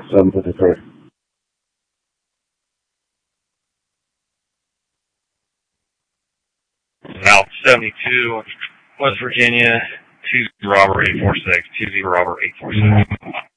753. South 72, West Virginia, 20 Robert 846, 20 Robert 846.